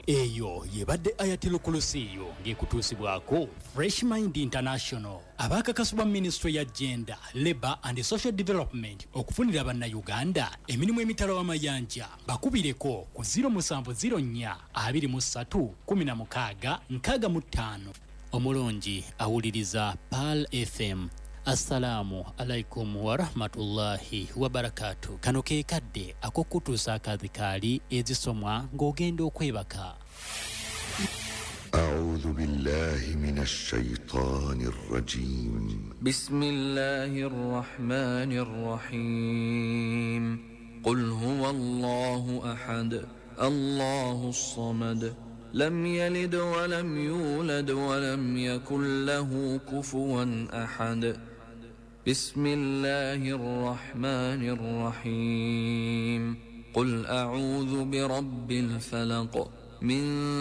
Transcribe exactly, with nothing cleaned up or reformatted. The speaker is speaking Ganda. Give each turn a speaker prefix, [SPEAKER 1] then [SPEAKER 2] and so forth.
[SPEAKER 1] eyo yebadde Ayatul Kursiyo ng'ekutuusibwako Fresh Mind International abakakasibwa Ministry ya Gender, Labour and Social Development okufunira bannayuganda emirimu emitala w'amayanja bakubireko ku zero seven zero four two three one zero six six five. Omulongi awuliriza Pearl F M. Assalamu alaikum wa rahmatullahi wa barakatuh. Kano ke kadde akokutuusa akadhikaali ezisomwa ng'ogenda okwebaka.
[SPEAKER 2] أعوذ بالله من الشيطان الرجيم.
[SPEAKER 3] بسم الله الرحمن الرحيم. قل هو الله أحد الله الصمد لم يلد ولم يولد ولم يكن له كفوا أحد. بسم الله الرحمن الرحيم. قل أعوذ برب الفلق من